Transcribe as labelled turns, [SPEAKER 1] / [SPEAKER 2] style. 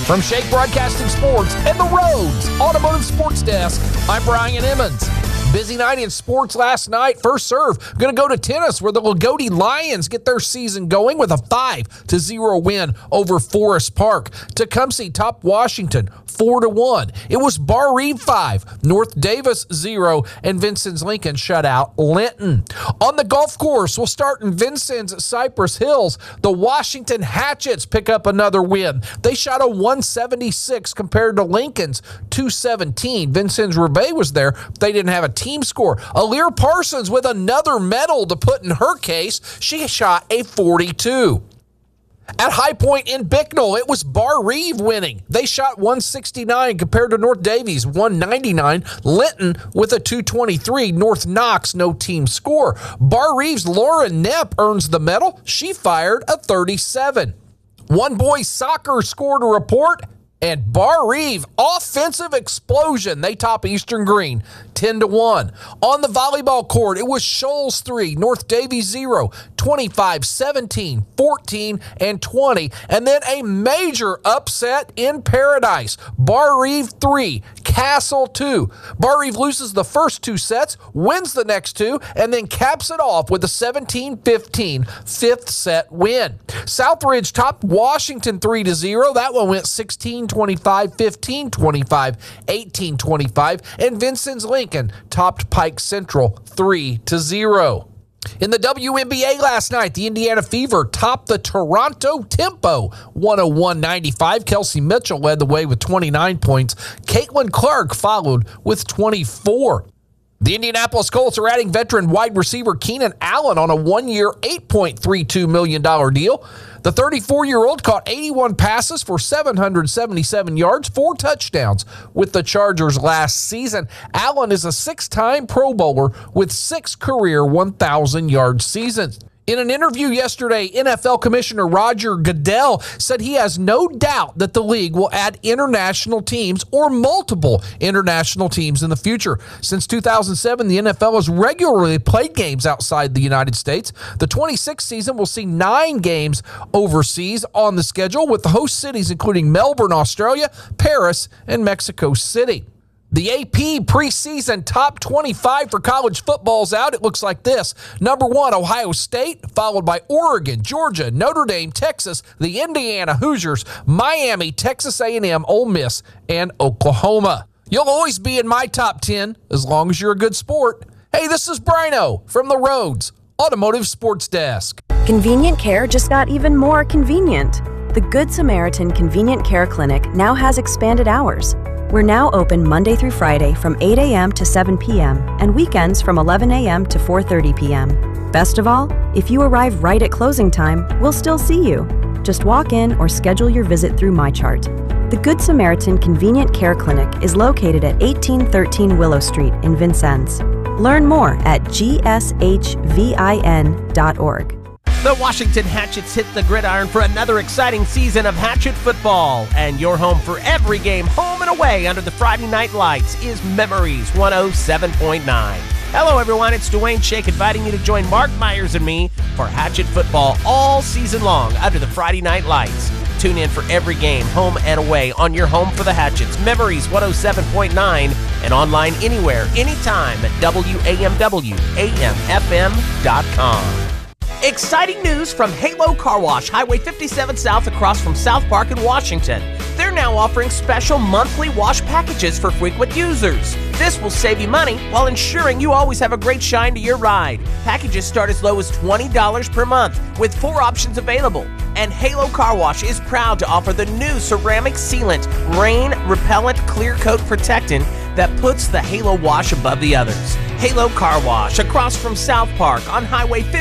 [SPEAKER 1] From Shake Broadcasting Sports and the Rhodes Automotive Sports Desk, I'm Brian Emmons. Busy night in sports last night. First serve, going to go to tennis where the Lagodi Lions get their season going with a 5-0 win over Forest Park. Tecumseh topped Washington 4-1. It was Bar Reeve 5, North Davis 0, and Vincennes Lincoln shut out Linton. On the golf course, we'll start in Vincennes Cypress Hills. The Washington Hatchets pick up another win. They shot a 176 compared to Lincoln's 217. Vincennes Roubaix was there. They didn't have a team score. Aaliyah Parsons with another medal to put in her case. She shot a 42. At High Point in Bicknell, it was Bar Reeve winning. They shot 169 compared to North Davies 199. Linton with a 223. North Knox, no team score. Bar Reeve's Lauren Knepp earns the medal. She fired a 37. One boys soccer scored a report. And Bar Reeve, offensive explosion. They top Eastern Green 10-1. On the volleyball court, it was Shoals 3, North Davies 0, 25, 17, 14, and 20. And then a major upset in Paradise. Bar Reeve 3, Castle 2. Bar Reeve loses the first two sets, wins the next two, and then caps it off with a 17-15 fifth set win. Southridge topped Washington 3-0. That one went 16-25, 15-25, 18-25, and Vincennes Lincoln topped Pike Central 3-0. In the WNBA last night, the Indiana Fever topped the Toronto Tempo 101-95. Kelsey Mitchell led the way with 29 points. Caitlin Clark followed with 24. The Indianapolis Colts are adding veteran wide receiver Keenan Allen on a one-year, $8.32 million deal. The 34-year-old caught 81 passes for 777 yards, 4 touchdowns with the Chargers last season. Allen is a 6-time Pro Bowler with 6 career 1,000-yard seasons. In an interview yesterday, NFL Commissioner Roger Goodell said he has no doubt that the league will add international teams or multiple international teams in the future. Since 2007, the NFL has regularly played games outside the United States. The 26th season will see 9 games overseas on the schedule, with the host cities including Melbourne, Australia, Paris, and Mexico City. The AP preseason top 25 for college football's out. It looks like this. Number 1, Ohio State, followed by Oregon, Georgia, Notre Dame, Texas, the Indiana Hoosiers, Miami, Texas A&M, Ole Miss, and Oklahoma. You'll always be in my top 10 as long as you're a good sport. Hey, this is Brino from the Rhodes Automotive Sports Desk.
[SPEAKER 2] Convenient care just got even more convenient. The Good Samaritan Convenient Care Clinic now has expanded hours. We're now open Monday through Friday from 8 a.m. to 7 p.m. and weekends from 11 a.m. to 4:30 p.m. Best of all, if you arrive right at closing time, we'll still see you. Just walk in or schedule your visit through MyChart. The Good Samaritan Convenient Care Clinic is located at 1813 Willow Street in Vincennes. Learn more at gshvin.org.
[SPEAKER 3] The Washington Hatchets hit the gridiron for another exciting season of Hatchet football. And your home for every game, home and away under the Friday night lights, is Memories 107.9. Hello, everyone. It's Dwayne Shake inviting you to join Mark Myers and me for Hatchet football all season long under the Friday night lights. Tune in for every game, home and away, on your home for the Hatchets, Memories 107.9, and online anywhere, anytime at WAMWAMFM.com. Exciting news from Halo Car Wash, Highway 57 South, across from South Park in Washington. They're now offering special monthly wash packages for frequent users. This will save you money while ensuring you always have a great shine to your ride. Packages start as low as $20 per month, with 4 options available. And Halo Car Wash is proud to offer the new ceramic sealant, rain repellent clear coat protectant that puts the Halo Wash above the others. Halo Car Wash, across from South Park on Highway 57.